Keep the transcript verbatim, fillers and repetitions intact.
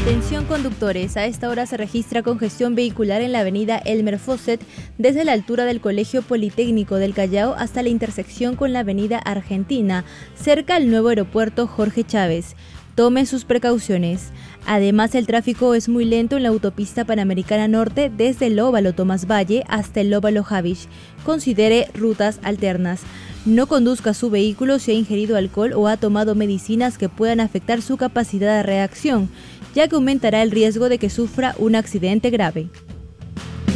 Atención conductores, a esta hora se registra congestión vehicular en la avenida Elmer Fosset desde la altura del Colegio Politécnico del Callao hasta la intersección con la avenida Argentina, cerca al nuevo aeropuerto Jorge Chávez. Tome sus precauciones. Además, el tráfico es muy lento en la autopista Panamericana Norte desde el óvalo Tomás Valle hasta el óvalo Havish. Considere rutas alternas. No conduzca su vehículo si ha ingerido alcohol o ha tomado medicinas que puedan afectar su capacidad de reacción, ya que aumentará el riesgo de que sufra un accidente grave.